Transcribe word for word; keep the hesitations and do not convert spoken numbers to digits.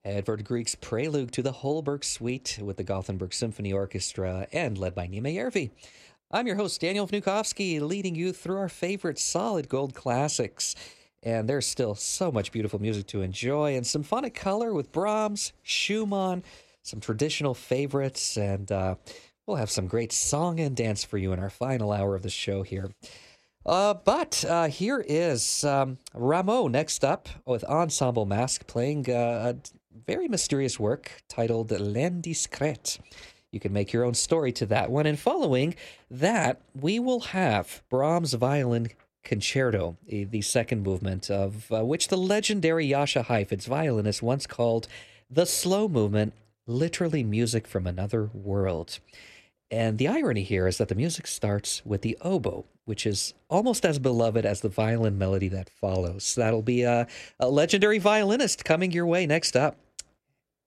Edvard Grieg's prelude to the Holberg Suite with the Gothenburg Symphony Orchestra and led by Nima Järvi. I'm your host, Daniel Vnukovsky, leading you through our favorite solid gold classics. And there's still so much beautiful music to enjoy and symphonic color with Brahms, Schumann, some traditional favorites, and uh, we'll have some great song and dance for you in our final hour of the show here. Uh, but uh, here is um, Rameau next up with Ensemble Masque playing uh, a very mysterious work titled L'Indiscrète. You can make your own story to that one. And following that, we will have Brahms' Violin Concerto, the second movement of uh, which the legendary Jascha Heifetz violinist once called the slow movement, literally music from another world. And the irony here is that the music starts with the oboe, which is almost as beloved as the violin melody that follows. That'll be a, a legendary violinist coming your way next up.